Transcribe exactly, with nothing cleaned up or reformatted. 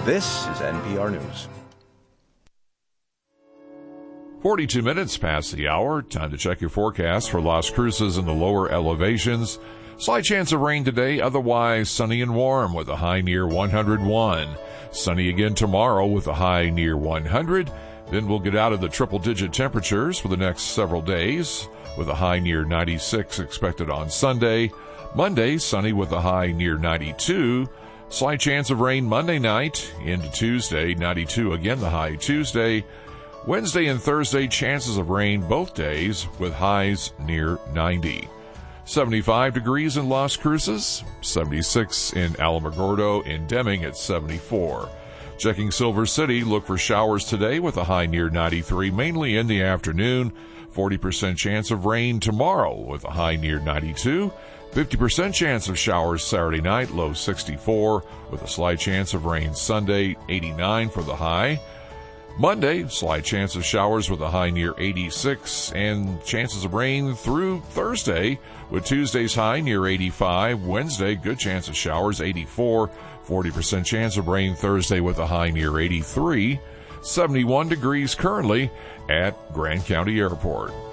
This is N P R News. forty-two minutes past the hour. Time to check your forecast for Las Cruces and the lower elevations. Slight chance of rain today, otherwise sunny and warm with a high near one hundred one. Sunny again tomorrow with a high near one hundred. Then we'll get out of the triple-digit temperatures for the next several days with a high near ninety-six expected on Sunday. Monday, sunny with a high near ninety-two. Slight chance of rain Monday night into Tuesday, ninety-two again the high Tuesday. Wednesday and Thursday, chances of rain both days with highs near ninety. seventy-five degrees in Las Cruces, seventy-six in Alamogordo, in Deming at seventy-four. Checking Silver City, look for showers today with a high near ninety-three, mainly in the afternoon. forty percent chance of rain tomorrow with a high near ninety-two. fifty percent chance of showers Saturday night, low sixty-four, with a slight chance of rain Sunday, eighty-nine for the high. Monday, slight chance of showers with a high near eighty-six, and chances of rain through Thursday, with Tuesday's high near eighty-five. Wednesday, good chance of showers, eighty-four. forty percent chance of rain Thursday with a high near eighty-three. seventy-one degrees currently at Grand County Airport.